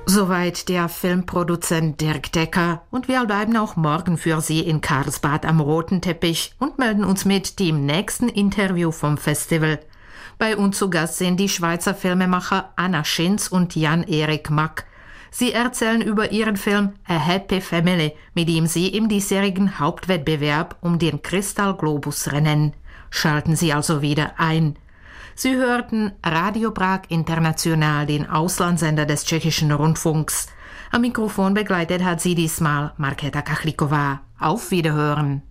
Soweit der Filmproduzent Dirk Decker und wir bleiben auch morgen für Sie in Karlsbad am roten Teppich und melden uns mit dem nächsten Interview vom Festival. Bei uns zu Gast sind die Schweizer Filmemacher Anna Schinz und Jan-Erik Mack. Sie erzählen über ihren Film A Happy Family, mit dem sie im diesjährigen Hauptwettbewerb um den Kristallglobus rennen. Schalten Sie also wieder ein. Sie hörten Radio Prag International, den Auslandssender des tschechischen Rundfunks. Am Mikrofon begleitet hat sie diesmal Markéta Kachliková. Auf Wiederhören.